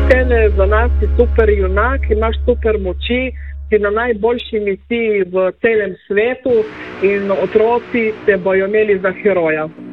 Tene za nas si super junak, imaš super moči, si na najboljši misiji v celem svetu in otroci te bojo imeli za heroja.